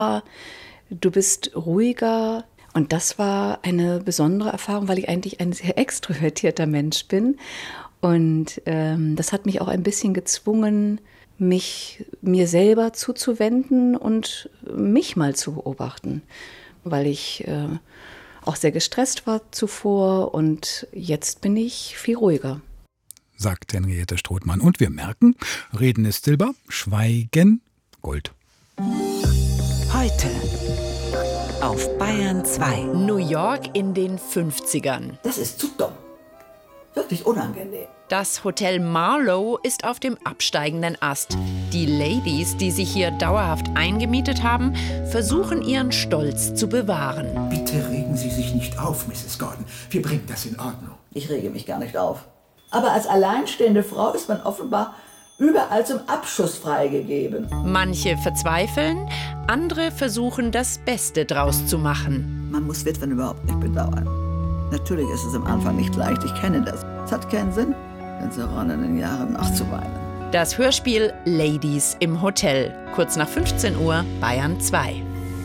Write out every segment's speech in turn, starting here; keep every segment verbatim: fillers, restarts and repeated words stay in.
Du bist ruhiger. Und das war eine besondere Erfahrung, weil ich eigentlich ein sehr extrovertierter Mensch bin. Und ähm, das hat mich auch ein bisschen gezwungen, mich mir selber zuzuwenden und mich mal zu beobachten, weil ich äh, auch sehr gestresst war zuvor und jetzt bin ich viel ruhiger. Sagt Henriette Strothmann. Und wir merken, Reden ist Silber, Schweigen Gold. Heute auf Bayern zwei. New York in den fünfzigern. Das ist zu dumm. Wirklich unangenehm. Das Hotel Marlowe ist auf dem absteigenden Ast. Die Ladies, die sich hier dauerhaft eingemietet haben, versuchen ihren Stolz zu bewahren. Bitte regen Sie sich nicht auf, Misses Gordon. Wir bringen das in Ordnung. Ich rege mich gar nicht auf. Aber als alleinstehende Frau ist man offenbar überall zum Abschuss freigegeben. Manche verzweifeln, andere versuchen, das Beste draus zu machen. Man muss Witwen überhaupt nicht bedauern. Natürlich ist es am Anfang nicht leicht, ich kenne das. Es hat keinen Sinn, in so rollenden Jahren nachzuweinen. Das Hörspiel Ladies im Hotel. Kurz nach fünfzehn Uhr, Bayern zwei.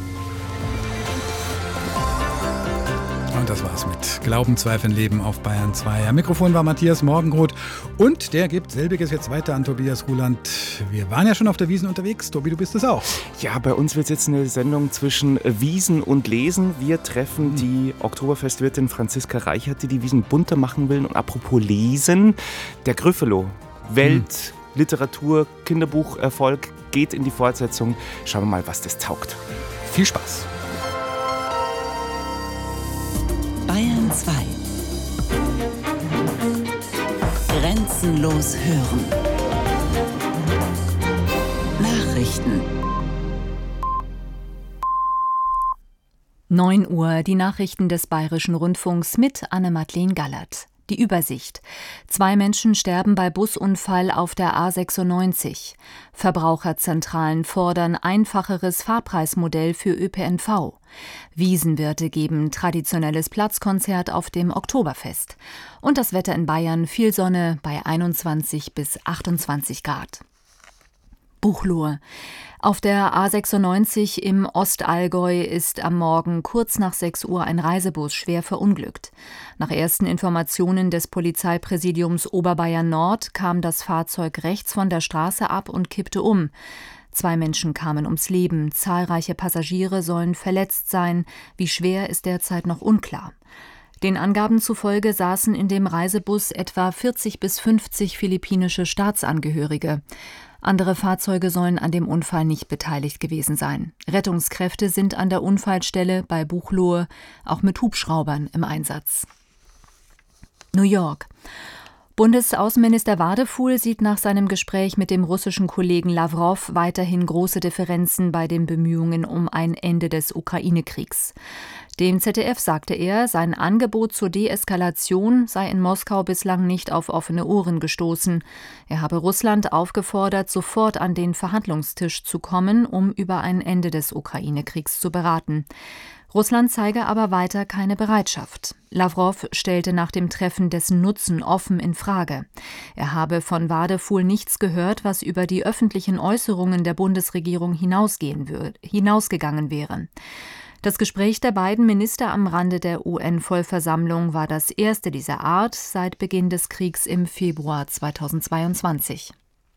Und das war's mit Glauben, Zweifeln, Leben auf Bayern zwei. Am Mikrofon war Matthias Morgenroth und der gibt selbiges jetzt weiter an Tobias Ruland. Wir waren ja schon auf der Wiesn unterwegs. Tobi, du bist es auch. Ja, bei uns wird jetzt eine Sendung zwischen Wiesn und Lesen. Wir treffen mhm. die Oktoberfestwirtin Franziska Reichert, die die Wiesn bunter machen will. Und apropos Lesen, der Gryffalo, Welt, mhm. Literatur, Kinderbucherfolg geht in die Fortsetzung. Schauen wir mal, was das taugt. Viel Spaß. Bayern zwei. Grenzenlos hören. Nachrichten. neun Uhr, die Nachrichten des Bayerischen Rundfunks mit Anne-Madeleine Gallert. Die Übersicht. Zwei Menschen sterben bei Busunfall auf der A sechsundneunzig. Verbraucherzentralen fordern einfacheres Fahrpreismodell für Ö P N V. Wiesenwirte geben traditionelles Platzkonzert auf dem Oktoberfest. Und das Wetter in Bayern, viel Sonne bei einundzwanzig bis achtundzwanzig Grad. Buchloe. Auf der A sechsundneunzig im Ostallgäu ist am Morgen kurz nach sechs Uhr ein Reisebus schwer verunglückt. Nach ersten Informationen des Polizeipräsidiums Oberbayern Nord kam das Fahrzeug rechts von der Straße ab und kippte um. Zwei Menschen kamen ums Leben, zahlreiche Passagiere sollen verletzt sein. Wie schwer ist derzeit noch unklar. Den Angaben zufolge saßen in dem Reisebus etwa vierzig bis fünfzig philippinische Staatsangehörige. Andere Fahrzeuge sollen an dem Unfall nicht beteiligt gewesen sein. Rettungskräfte sind an der Unfallstelle bei Buchloe auch mit Hubschraubern im Einsatz. New York. Bundesaußenminister Wadefuhl sieht nach seinem Gespräch mit dem russischen Kollegen Lawrow weiterhin große Differenzen bei den Bemühungen um ein Ende des Ukraine-Kriegs. Dem Z D F sagte er, sein Angebot zur Deeskalation sei in Moskau bislang nicht auf offene Ohren gestoßen. Er habe Russland aufgefordert, sofort an den Verhandlungstisch zu kommen, um über ein Ende des Ukraine-Kriegs zu beraten. Russland zeige aber weiter keine Bereitschaft. Lawrow stellte nach dem Treffen dessen Nutzen offen in Frage. Er habe von Wadefuhl nichts gehört, was über die öffentlichen Äußerungen der Bundesregierung hinausgehen würde, hinausgegangen wäre. Das Gespräch der beiden Minister am Rande der U N-Vollversammlung war das erste dieser Art seit Beginn des Kriegs im Februar zweitausendzweiundzwanzig.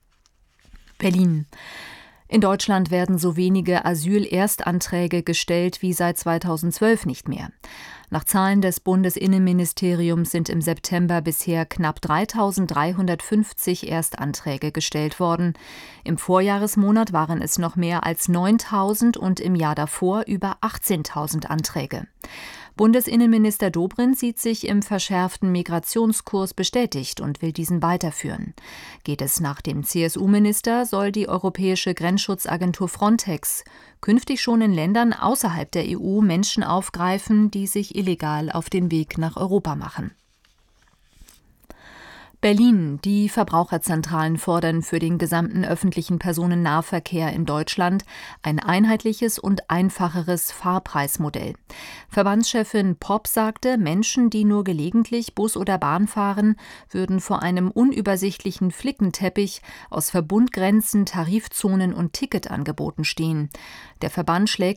Berlin. In Deutschland werden so wenige Asylerstanträge gestellt wie seit zweitausendzwölf nicht mehr. Nach Zahlen des Bundesinnenministeriums sind im September bisher knapp dreitausenddreihundertfünfzig Erstanträge gestellt worden. Im Vorjahresmonat waren es noch mehr als neuntausend und im Jahr davor über achtzehntausend Anträge. Bundesinnenminister Dobrindt sieht sich im verschärften Migrationskurs bestätigt und will diesen weiterführen. Geht es nach dem C S U-Minister, soll die europäische Grenzschutzagentur Frontex künftig schon in Ländern außerhalb der E U Menschen aufgreifen, die sich illegal auf den Weg nach Europa machen. Berlin. Die Verbraucherzentralen fordern für den gesamten öffentlichen Personennahverkehr in Deutschland ein einheitliches und einfacheres Fahrpreismodell. Verbandschefin Popp sagte, Menschen, die nur gelegentlich Bus oder Bahn fahren, würden vor einem unübersichtlichen Flickenteppich aus Verbundgrenzen, Tarifzonen und Ticketangeboten stehen. Der Verband schlägt